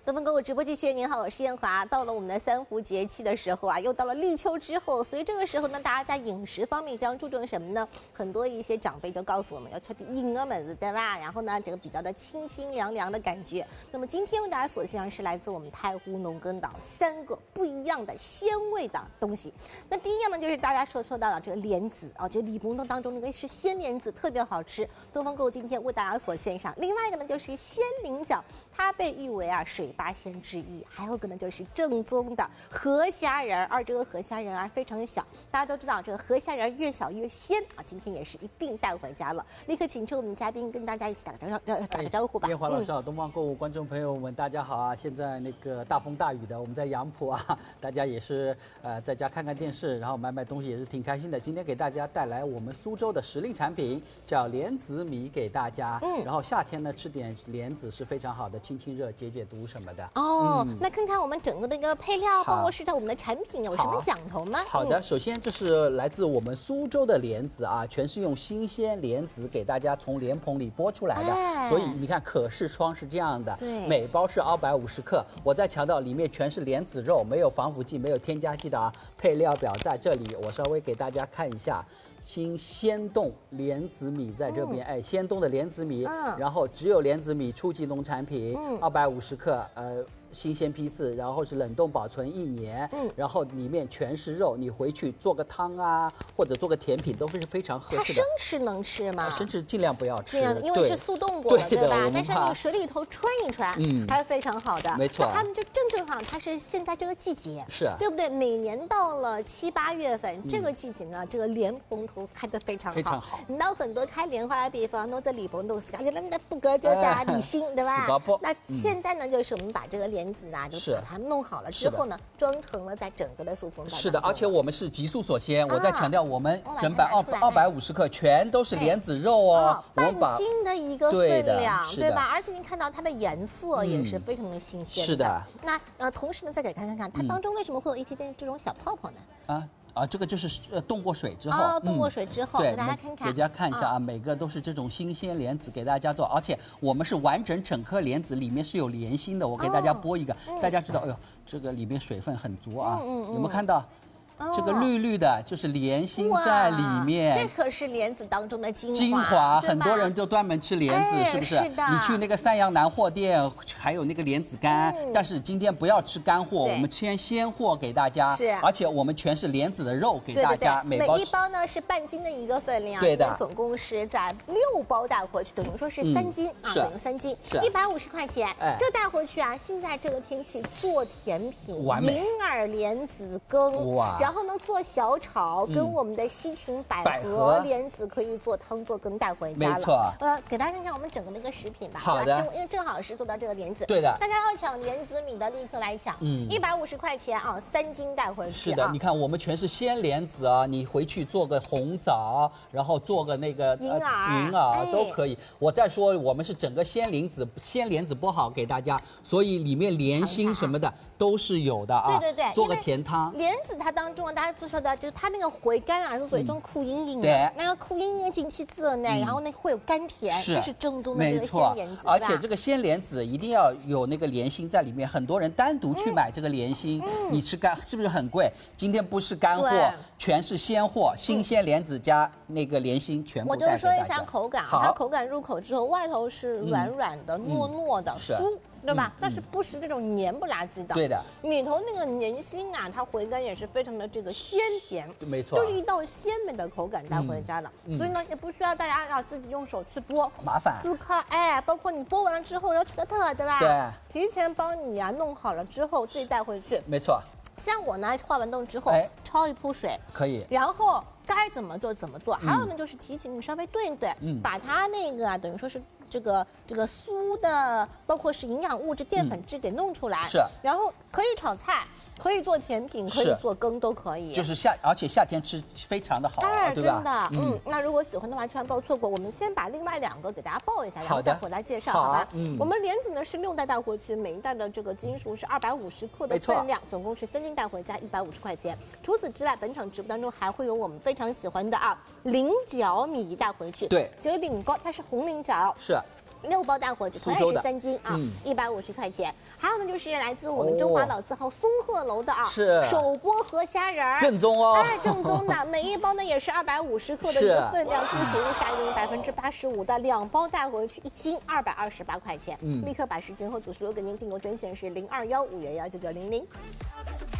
东风购物直播间，您好，我是燕华。到了我们的三伏节气的时候啊，又到了立秋之后，所以这个时候呢，大家在饮食方面非常注重什么呢？很多一些长辈就告诉我们要吃点硬啊么子，对吧？然后呢，这个比较的清清凉凉的感觉。那么今天为大家所欣赏是来自我们太湖农耕岛3个不一样的鲜味的东西。那第一样呢，就是大家说到的这个莲子啊，就礼崩当中那个是鲜莲子，特别好吃。东风购物今天为大家所献上。另外一个呢，就是鲜菱角，它被誉为水八仙之一。还有一个呢，就是正宗的河虾仁儿，这个河虾仁儿非常的小，大家都知道这个河虾仁越小越鲜啊。今天也是一并带回家了，立刻请出我们的嘉宾跟大家一起打个招呼吧。 燕华老师好，东方购物观众朋友们大家好啊！现在那个大风大雨的，我们在杨浦啊，大家也是在家看看电视，然后买东西也是挺开心的。今天给大家带来我们苏州的时令产品，叫莲子米给大家。然后夏天呢吃点莲子是非常好的，清热解毒什么的。 那看看我们整个的一个配料，包括是我们的产品有什么讲头吗？ 好的，首先这是来自我们苏州的莲子啊，全是用新鲜莲子给大家从莲蓬里剥出来的，所以你看可视窗是这样的， 对， 每包是250克。我再强调，里面全是莲子肉，没有防腐剂，没有添加剂的啊。配料表在这里，我稍微给大家看一下。鲜冻莲子米在这边，鲜冻的莲子米，然后只有莲子米初级农产品，250克，新鲜批次，然后是冷冻保存1年，然后里面全是肉，你回去做个汤啊，或者做个甜品都是非常合适的。 它生吃能吃吗？ 生吃尽量不要吃， 因为是速冻过的，对吧？但是你水里头穿一穿，还是非常好的。 没错。 那他们就正好，它是现在这个季节， 是， 对不对？每年到了7、8月份，这个季节呢，这个莲蓬头开得非常好。 非常好。 你到很多开莲花的地方，都在莲蓬头，而且那么不隔着在里心，对吧？那现在呢，就是我们把这个莲子啊，就把它弄好了之后呢，装成了在整个的塑封袋。 是的，而且我们是急速锁鲜。我再强调，我们整版250克全都是莲子肉哦， 半斤的一个分量，对吧？而且您看到它的颜色也是非常的新鲜的。 是的。 那同时呢，再给看看它当中为什么会有一点点这种小泡泡呢？ 这个就是冻过水之后， 冻过水之后，给大家看看， 给大家看一下啊，每个都是这种新鲜莲子给大家做，而且我们是完整颗莲子，里面是有莲心的。我给大家剥一个，大家知道，哎呦，这个里面水分很足啊，有没有看到？这个绿绿的，就是莲心在里面。 这可是莲子当中的精华，很多人就专门吃莲子，是不是？ 是的。 你去那个三阳南货店，还有那个莲子干，但是今天不要吃干货，我们鲜货给大家。 是。 而且我们全是莲子的肉给大家， 每一包呢是半斤的一个分量。 对的。 总共是在6包带回去，等于说是3斤啊，等于3斤，150块钱。这带回去啊，现在这个天气做甜品， 完美。 银耳莲子羹，哇！然后呢，做小炒，跟我们的西芹百合莲子可以做汤做羹带回家了。 没错。 给大家看看我们整个的一个食品吧。 好的。 因为正好是做到这个莲子。 对的。 大家要抢莲子米的，立刻来抢。150块钱啊，3斤带回去。 是的，你看我们全是鲜莲子啊，你回去做个红枣，然后做个那个银耳都可以。我再说，我们是整个鲜莲子剥好给大家，所以里面莲心什么的都是有的啊。 对。 做个甜汤。 莲子它当中啊，大家就说的就是它那个回甘啊，是属于这种苦硬硬的。 对。 那个苦硬硬进去之后呢，然后呢会有甘甜，这是正宗的这个鲜莲子。 而且这个鲜莲子一定要有那个莲心在里面，很多人单独去买这个莲心，你吃是不是很贵？今天不是干货，全是鲜货，新鲜莲子加那个莲心全部带给大家。 我就说一下口感，它口感入口之后，外头是软软的、糯糯的、酥。对吧？但是不是这种黏不拉几的。 对的。 里头那个莲心啊，它回甘也是非常的这个鲜甜。 没错。 就是一道鲜美的口感带回家了。所以呢，也不需要大家要自己用手去剥， 麻烦。 撕开，包括你剥完了之后要去特，对吧？ 对。 提前帮你弄好了之后自己带回去。 没错。 像我呢，化完冻之后，焯一铺水， 可以。 然后该怎么做怎么做。还有呢，就是提醒你稍微炖一炖，把它那个等于说是。这个酥的，包括是营养物质、淀粉质给弄出来， 是， 然后可以炒菜，可以做甜品，可以做羹，都可以。 就是而且夏天吃非常的好，对吧？ 真的，那如果喜欢的话，千万不要错过。我们先把另外2个给大家报一下，然后再回来介绍，好吧？我们莲子呢是6袋带回去，每一袋的这个斤数是250克的分量，总共是3斤带回家，150块钱。除此之外，本场直播当中还会有我们非常喜欢的菱角米带回去。 对， 这个菱角它是红菱角。 是。 6包大火鸡，同样也是3斤啊，150块钱。还有呢，就是来自我们中华老字号松鹤楼的啊， 是手剥河虾仁儿， 正宗哦， 哎，正宗的，每一包呢也是250克的一个分量，并且用下用85%的2包带回去，1斤228块钱。立刻把时间和组数留给您，订购专线是0215119900。